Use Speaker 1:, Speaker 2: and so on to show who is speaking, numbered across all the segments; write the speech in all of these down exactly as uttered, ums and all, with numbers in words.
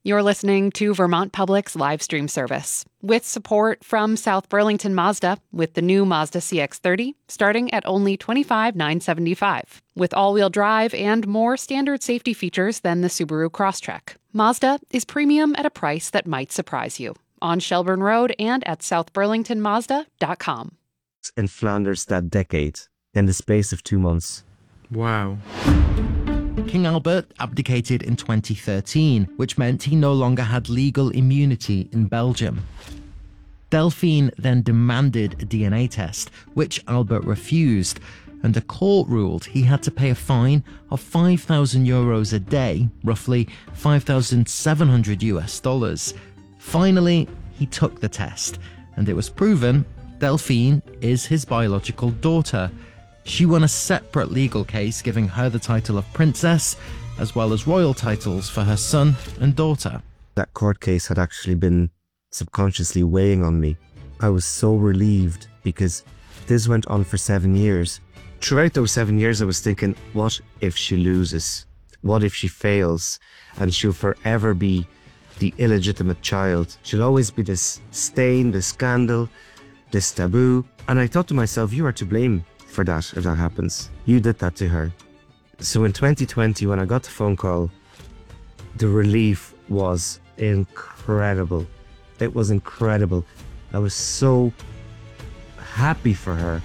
Speaker 1: You're listening to Vermont Public's live stream service with support from South Burlington Mazda with the new Mazda C X thirty starting at only twenty-five thousand nine hundred seventy-five dollars. With all-wheel drive and more standard safety features than the Subaru Crosstrek, Mazda is premium at a price that might surprise you. On Shelburne Road and at south burlington mazda dot com.
Speaker 2: In Flanders that decade, in the space of two months.
Speaker 3: Wow.
Speaker 4: King Albert abdicated in twenty thirteen, which meant he no longer had legal immunity in Belgium. Delphine then demanded a D N A test, which Albert refused, and a court ruled he had to pay a fine of five thousand euros a day, roughly five thousand seven hundred US dollars. Finally, he took the test, and it was proven Delphine is his biological daughter. She won a separate legal case giving her the title of princess, as well as royal titles for her son and daughter.
Speaker 2: That court case had actually been subconsciously weighing on me. I was so relieved because this went on for seven years. Throughout those seven years, I was thinking, what if she loses? What if she fails? And she'll forever be the illegitimate child. She'll always be this stain, this scandal, this taboo. And I thought to myself, you are to blame for that if that happens. You did that to her. So in twenty twenty, when I got the phone call, the relief was incredible. It was incredible. I was so happy for her.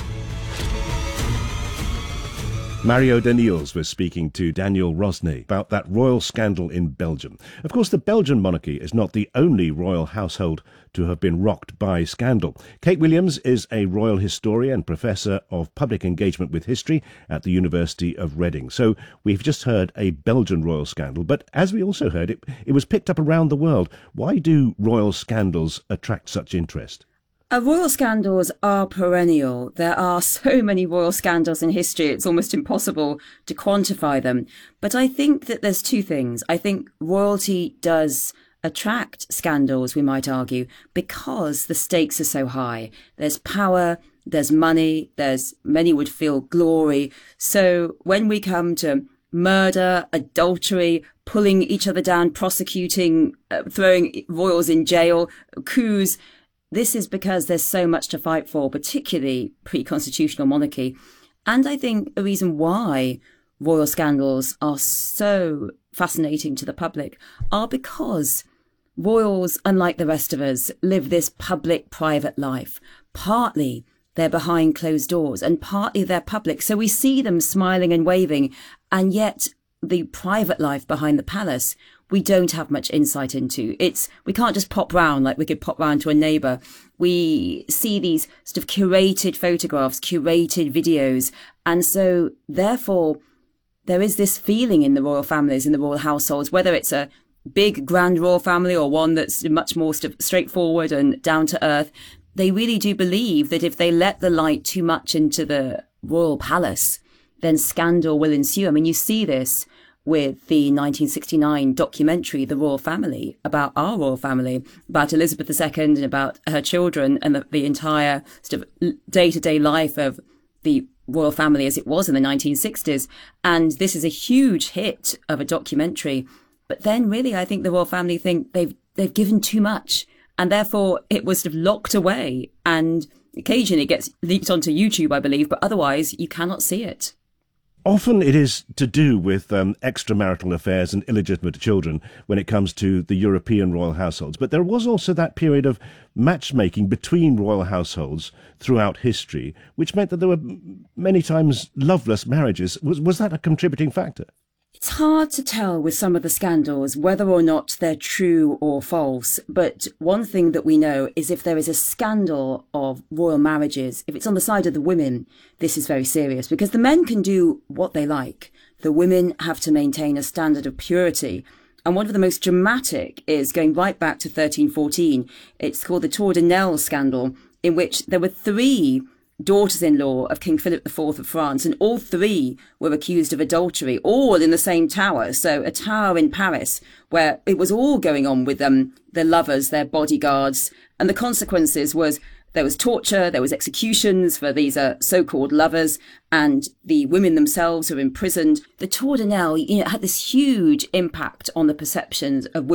Speaker 5: Mario Daniels was speaking to Daniel Rosny about that royal scandal in Belgium. Of course, the Belgian monarchy is not the only royal household to have been rocked by scandal. Kate Williams is a royal historian and professor of public engagement with history at the University of Reading. So we've just heard a Belgian royal scandal, but as we also heard, it, it was picked up around the world. Why do royal scandals attract such interest?
Speaker 6: Uh, royal scandals are perennial. There are so many royal scandals in history, it's almost impossible to quantify them. But I think that there's two things. I think royalty does attract scandals, we might argue, because the stakes are so high. There's power, there's money, there's, many would feel, glory. So when we come to murder, adultery, pulling each other down, prosecuting, uh, throwing royals in jail, coups, this is because there's so much to fight for, particularly pre-constitutional monarchy. And I think a reason why royal scandals are so fascinating to the public are because royals, unlike the rest of us, live this public-private life. Partly they're behind closed doors and partly they're public. So we see them smiling and waving, and yet the private life behind the palace we don't have much insight into. It's, we can't just pop round like we could pop round to a neighbour. We see these sort of curated photographs, curated videos. And so therefore, there is this feeling in the royal families, in the royal households, whether it's a big grand royal family or one that's much more sort of straightforward and down to earth. They really do believe that if they let the light too much into the royal palace, then scandal will ensue. I mean, you see this with the nineteen sixty-nine documentary, The Royal Family, about our royal family, about Elizabeth the Second and about her children and the, the entire sort of day-to-day life of the royal family as it was in the nineteen sixties. And this is a huge hit of a documentary. But then really, I think the royal family think they've they've given too much. And therefore, it was sort of locked away. And occasionally it gets leaked onto YouTube, I believe, but otherwise you cannot see it.
Speaker 5: Often it is to do with um, extramarital affairs and illegitimate children when it comes to the European royal households. But there was also that period of matchmaking between royal households throughout history, which meant that there were many times loveless marriages. Was, was that a contributing factor?
Speaker 6: It's hard to tell with some of the scandals whether or not they're true or false. But one thing that we know is if there is a scandal of royal marriages, if it's on the side of the women, this is very serious because the men can do what they like. The women have to maintain a standard of purity. And one of the most dramatic is going right back to thirteen fourteen. It's called the Tour de Nesle scandal, in which there were three daughters-in-law of King Philip the Fourth of France, and all three were accused of adultery, all in the same tower. So a tower in Paris where it was all going on with them, their lovers, their bodyguards. And the consequences was there was torture, there was executions for these uh, so-called lovers, and the women themselves were imprisoned. The Tour de Nesle, you know, had this huge impact on the perceptions of women.